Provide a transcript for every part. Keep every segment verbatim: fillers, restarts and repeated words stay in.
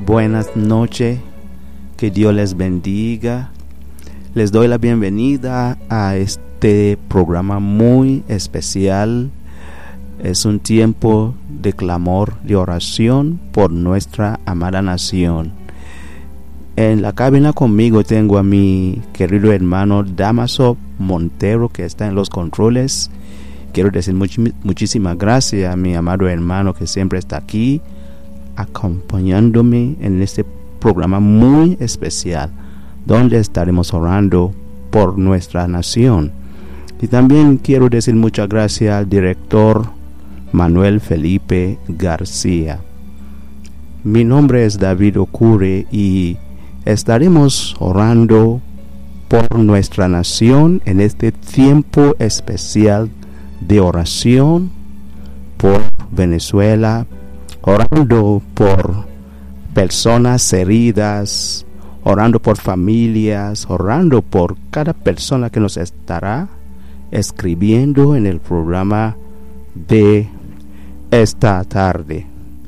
buenas noches, que Dios les bendiga. Les doy la bienvenida a este programa muy especial. Es un tiempo de clamor, de oración por nuestra amada nación. En la cabina conmigo tengo a mi querido hermano Damaso Montero, que está en los controles. Quiero decir much- muchísimas gracias a mi amado hermano que siempre está aquí acompañándome en este programa muy especial, donde estaremos orando por nuestra nación. Y también quiero decir muchas gracias al director Manuel Felipe García. Mi nombre es David Ocure y estaremos orando por nuestra nación en este tiempo especial de oración por Venezuela, orando por personas heridas, orando por familias, orando por cada persona que nos estará escribiendo en el programa de esta tarde.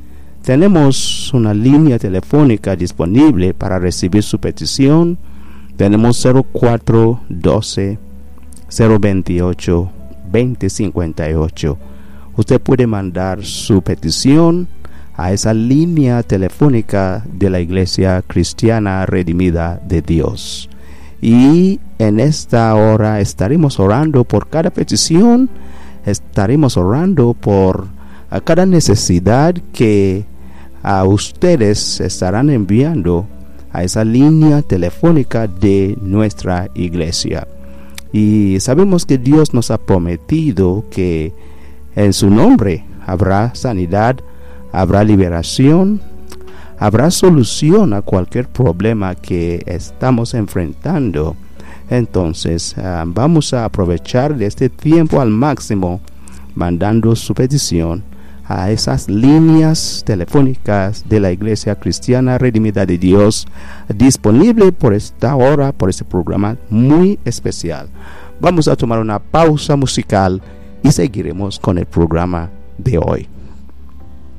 Tenemos una línea telefónica disponible para recibir su petición. Tenemos cero cuatro uno dos, cero veintiocho, veinte cincuenta y ocho. Usted puede mandar su petición a esa línea telefónica de la Iglesia Cristiana Redimida de Dios. Y en esta hora estaremos orando por cada petición, estaremos orando por a cada necesidad que a ustedes estarán enviando a esa línea telefónica de nuestra iglesia. Y sabemos que Dios nos ha prometido que en su nombre habrá sanidad, habrá liberación, habrá solución a cualquier problema que estamos enfrentando. Entonces uh, vamos a aprovechar de este tiempo al máximo, mandando su petición a esas líneas telefónicas de la Iglesia Cristiana Redimida de Dios, disponible por esta hora, por este programa muy especial. Vamos a tomar una pausa musical y seguiremos con el programa de hoy.